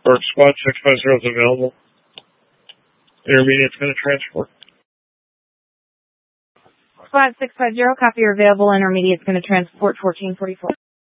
Or squad 650 is available. Intermediate's going to transport. Squad 650, copy, you're available. Intermediate's going to transport 1444.